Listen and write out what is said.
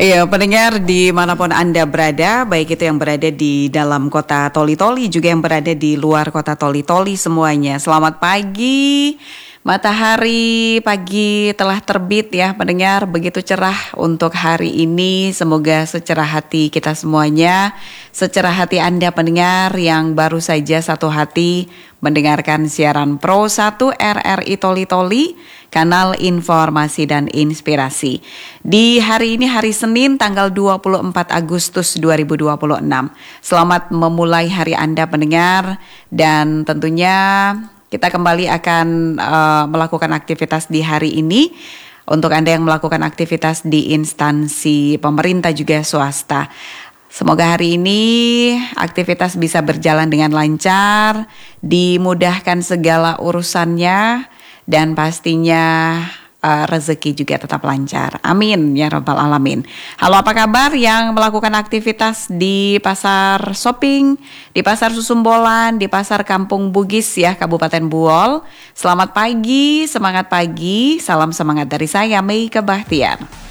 Iya, pendengar dimanapun Anda berada, baik itu yang berada di dalam kota Toli-Toli, juga yang berada di luar kota Toli-Toli semuanya. Selamat pagi, matahari pagi telah terbit ya pendengar, begitu cerah untuk hari ini. Semoga secerah hati kita semuanya, secerah hati Anda pendengar yang baru saja satu hati mendengarkan siaran Pro 1 RRI Toli-Toli, kanal informasi dan inspirasi. Di hari ini hari Senin tanggal 24 Agustus 2026. Selamat memulai hari Anda pendengar, dan tentunya kita kembali akan melakukan aktivitas di hari ini. Untuk Anda yang melakukan aktivitas di instansi pemerintah juga swasta, semoga hari ini aktivitas bisa berjalan dengan lancar, dimudahkan segala urusannya, dan pastinya rezeki juga tetap lancar. Amin ya rabbal alamin. Halo, apa kabar yang melakukan aktivitas di pasar shopping, di pasar Susumbolan, di pasar Kampung Bugis ya, Kabupaten Buol. Selamat pagi, semangat pagi, salam semangat dari saya Mei Kebahtian.